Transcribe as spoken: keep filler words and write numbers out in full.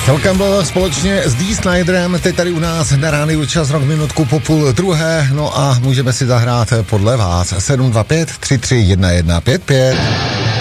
Celkem byl společně s Dee Sniderem, teď tady u nás na rádiu čas rok minutku po půl druhé, no a můžeme si zahrát podle vás sedm dva pět tři tři jedna jedna pět pět.